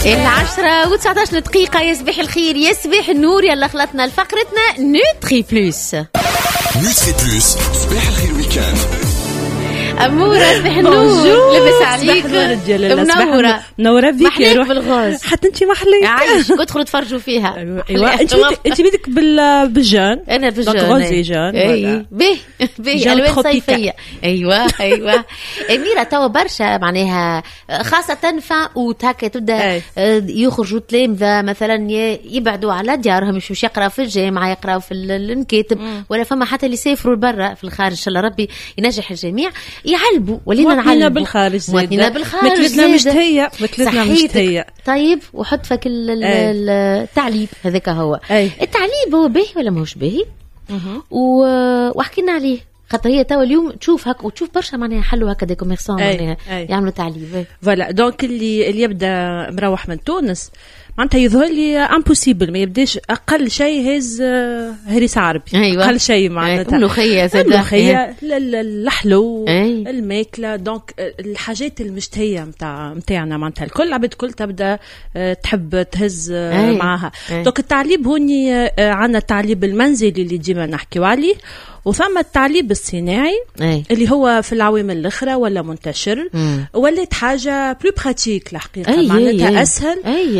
10:19 دقيقة. يصبح الخير يصبح النور. يلا خلطنا لفقرتنا نوتري بلوس. نوتري بلوس صباح الخير ويكاند. أمورة صباح النور. لبس عليك منورة فيك يا روح بالغاز. حتى انت محليك عايش ادخلوا تفرجوا فيها. ايوه انت بيدك بالجان. انا بالجان غازي جان. اي به الوان صيفيه. ايوه ميرا توا برشا معناها خاصه فاوت هكا تبدا يخرجوا تلامذه مثلا يبعدوا على ديارهم مش يقراوا في الجامعه يقراوا في المكاتب ولا فما حتى اللي يسافروا لبرا في الخارج. ان شاء الله ربي ينجح الجميع. يعلبوا ولينا نعلبوا بالخارج مثلنا مشتهية طيب وحط فك التعليب هذاك هو التعليب هو باهي ولا ماهوش باهي وحكينا عليه خاطر هي توا اليوم تشوف هك وتشوف برشا معناها حلوا هكا دي كوميرسون معناها يعملوا تعليب فوالا. دونك اللي يبدا مروح من تونس معناتها يظهر لي امبوسيبل ما يبداش اقل شيء هز هريس عربي. أيوة. اقل شيء معناتها الملوخيه اللحلو الماكله. دونك الحاجات المشتهيه نتاعنا معناتها الكل عبد كل تبدا تحب تهز معها. دونك التعليب هوني عندنا التعليب المنزلي اللي ديما نحكيو عليه وثم التعليب الصناعي اللي هو في العوامل الاخرى ولا منتشر ولات حاجه بلو براتيك الحقيقه معناتها اسهل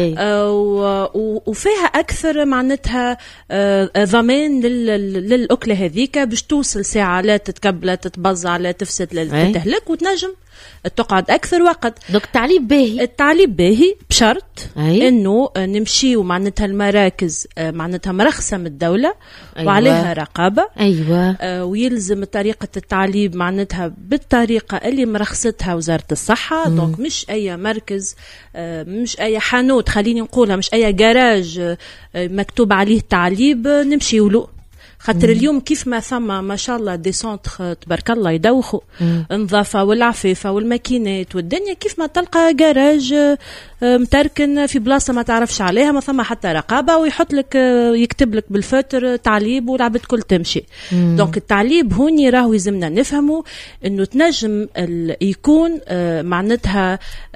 وفيها اكثر معناتها ضمان للاكله هذيك باش توصل ساعه لا تتكبل تتبزع لا تفسد لا تهلك وتنجم تقعد أكثر وقت. دوك التعليب باهي بشرط إنه نمشي ومعناتها المراكز معناتها مرخصة من الدولة وعليها رقابة. ويلزم طريقة التعليب معناتها بالطريقة اللي مرخصتها وزارة الصحة. دونك مش أي مركز مش أي حانوت خليني نقولها مش أي جراج مكتوب عليه تعليب نمشي ولو خاطر اليوم كيف ما ثم ما شاء الله دي سونتر تبارك الله يدوخوا النظافه والعفافه والماكينات والدنيا كيف ما تلقى جراج متركن في بلاصه ما تعرفش عليها ما ثم حتى رقابه ويحط لك يكتب لك بالفاتر تعليب والعبد كل تمشي. دونك التعليب هوني راهو يلزمنا نفهموا انه تنجم يكون معناتها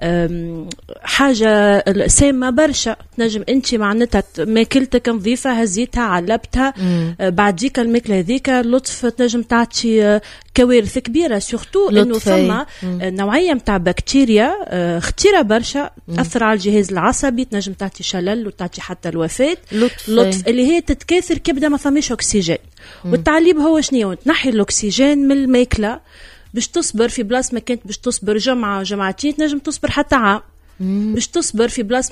حاجه سامه برشا. تنجم انت معناتها ماكلتك نظيفه هزيتها علبتها بعديك الماكله هذيك لطف تنجم تعطي كوارث كبيره سورتو انه ثم نوعيه نتاع بكتيريا خطيره برشا تاثر على الجهاز العصبي تنجم تعطي شلل وتعطي حتى الوفاه. لطف اللي هي تتكاثر كبدا ما ثماش اكسجين. والتعليب هو شنو تنحي الاكسجين من الماكله باش تصبر في بلاصه ما كانت باش تصبر جمعه جمعتين تنجم تصبر حتى عام باش تصبر في بلاصه